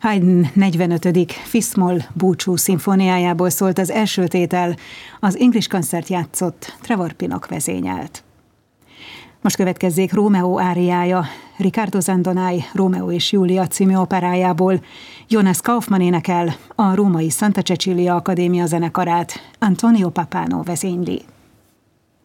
Haydn 45. Fis-moll búcsú szimfóniájából szólt az első tétel, az English Concert játszott, Trevor Pinnock vezényelt. Most következzék Rómeó áriája, Riccardo Zandonai Rómeó és Júlia című operájából. Jonas Kaufmann énekel, a római Santa Cecilia Akadémia zenekarát Antonio Papano vezényli.